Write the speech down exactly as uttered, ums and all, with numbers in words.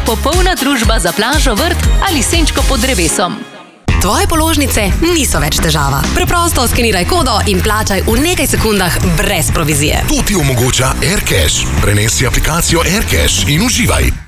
popolna družba za plažo, vrt ali senčko pod drevesom. Tvoje položnice niso več težava. Preprosto skeniraj kodo in plačaj v nekaj sekundah brez provizije. To ti omogoča AirCash. Prenesi aplikacijo AirCash in uživaj.